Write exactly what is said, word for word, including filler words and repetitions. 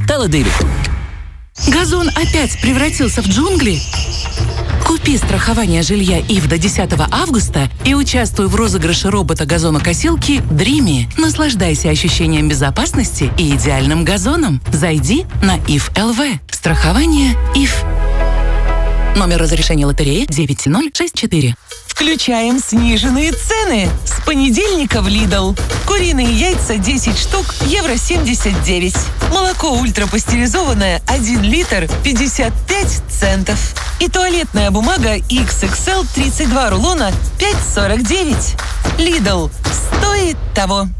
Таладыри. Газон опять превратился в джунгли? Купи страхование жилья ИФ до десятого августа и участвуй в розыгрыше робота-газонокосилки Dreamy. Наслаждайся ощущением безопасности и идеальным газоном. Зайди на ИФ точка эл ви. Страхование ИФ. Номер разрешения лотереи девять ноль шесть четыре. Включаем сниженные цены. С понедельника в Lidl. Куриные яйца десять штук, евро семьдесят девять. Молоко ультрапастеризованное один литр, пятьдесят пять центов. И туалетная бумага икс икс эл тридцать два рулона, пять сорок девять. Lidl. Стоит того.